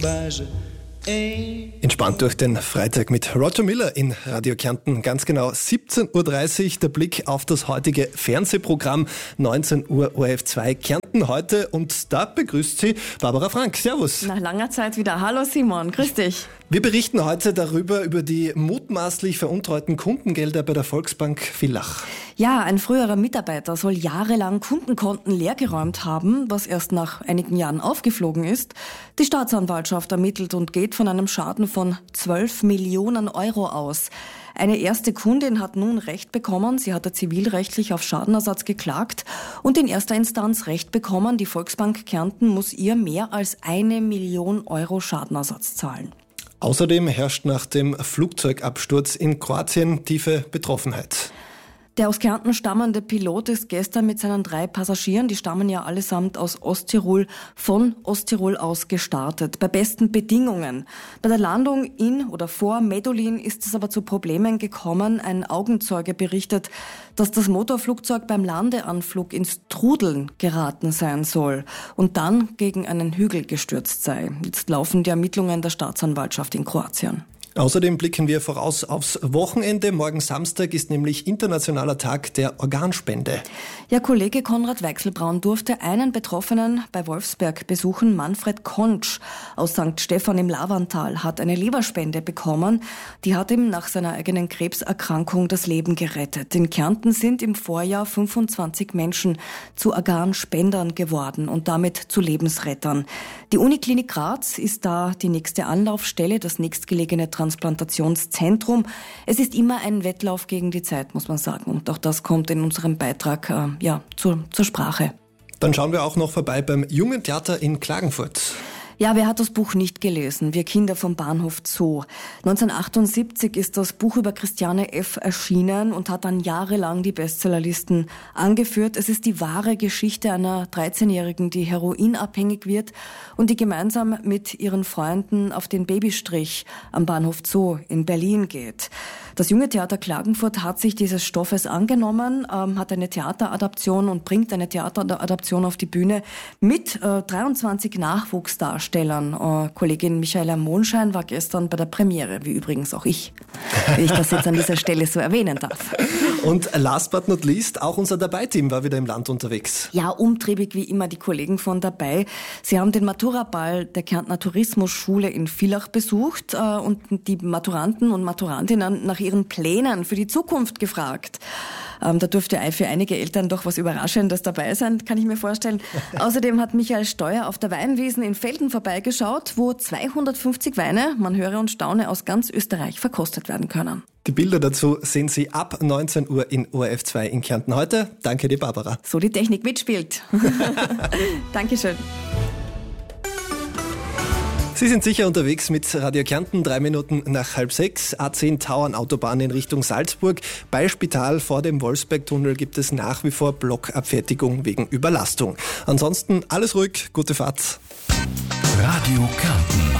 Entspannt durch den Freitag mit Roger Miller in Radio Kärnten. Ganz genau 17.30 Uhr, der Blick auf das heutige Fernsehprogramm 19 Uhr ORF2 Kärnten heute. Und da begrüßt sie Barbara Frank. Servus. Nach langer Zeit wieder. Hallo Simon, grüß dich. Wir berichten heute über die mutmaßlich veruntreuten Kundengelder bei der Volksbank Villach. Ja, ein früherer Mitarbeiter soll jahrelang Kundenkonten leergeräumt haben, was erst nach einigen Jahren aufgeflogen ist. Die Staatsanwaltschaft ermittelt und geht von einem Schaden von 12 Millionen Euro aus. Eine erste Kundin hat nun Recht bekommen. Sie hatte zivilrechtlich auf Schadenersatz geklagt und in erster Instanz Recht bekommen. Die Volksbank Kärnten muss ihr mehr als 1 Million Euro Schadenersatz zahlen. Außerdem herrscht nach dem Flugzeugabsturz in Kroatien tiefe Betroffenheit. Der aus Kärnten stammende Pilot ist gestern mit seinen 3 Passagieren, die stammen ja allesamt aus Osttirol, von Osttirol aus gestartet, bei besten Bedingungen. Bei der Landung in oder vor Medulin ist es aber zu Problemen gekommen. Ein Augenzeuge berichtet, dass das Motorflugzeug beim Landeanflug ins Trudeln geraten sein soll und dann gegen einen Hügel gestürzt sei. Jetzt laufen die Ermittlungen der Staatsanwaltschaft in Kroatien. Außerdem blicken wir voraus aufs Wochenende. Morgen Samstag ist nämlich Internationaler Tag der Organspende. Ja, Kollege Konrad Weichselbraun durfte einen Betroffenen bei Wolfsberg besuchen. Manfred Kontsch aus St. Stephan im Lavantal hat eine Leberspende bekommen. Die hat ihm nach seiner eigenen Krebserkrankung das Leben gerettet. In Kärnten sind im Vorjahr 25 Menschen zu Organspendern geworden und damit zu Lebensrettern. Die Uniklinik Graz ist da die nächste Anlaufstelle, das nächstgelegene Transplantationszentrum. Es ist immer ein Wettlauf gegen die Zeit, muss man sagen. Und auch das kommt in unserem Beitrag zur Sprache. Dann schauen wir auch noch vorbei beim Jungen Theater in Klagenfurt. Ja, wer hat das Buch nicht gelesen? Wir Kinder vom Bahnhof Zoo. 1978 ist das Buch über Christiane F. erschienen und hat dann jahrelang die Bestsellerlisten angeführt. Es ist die wahre Geschichte einer 13-Jährigen, die heroinabhängig wird und die gemeinsam mit ihren Freunden auf den Babystrich am Bahnhof Zoo in Berlin geht. Das Junge Theater Klagenfurt hat sich dieses Stoffes angenommen, hat eine Theateradaption und bringt eine Theateradaption auf die Bühne mit 23 Nachwuchsdarstellern. Kollegin Michaela Monschein war gestern bei der Premiere, wie übrigens auch ich, wenn ich das jetzt an dieser Stelle so erwähnen darf. Und last but not least, auch unser Dabei-Team war wieder im Land unterwegs. Ja, umtriebig wie immer die Kollegen von dabei. Sie haben den Maturaball der Kärntner Tourismusschule in Villach besucht und die Maturanten und Maturantinnen nach ihren Plänen für die Zukunft gefragt. Da dürfte für einige Eltern doch was Überraschendes dabei sein, kann ich mir vorstellen. Außerdem hat Michael Steuer auf der Weinwiesen in Velden vorbeigeschaut, wo 250 Weine, man höre und staune, aus ganz Österreich verkostet werden können. Die Bilder dazu sehen Sie ab 19 Uhr in ORF2 in Kärnten heute. Danke dir, Barbara. So die Technik mitspielt. Dankeschön. Sie sind sicher unterwegs mit Radio Kärnten, 3 Minuten nach 5:30. A10 Tauernautobahn in Richtung Salzburg. Bei Spital vor dem Wolfsbergtunnel gibt es nach wie vor Blockabfertigung wegen Überlastung. Ansonsten alles ruhig, gute Fahrt. Radio Kärnten.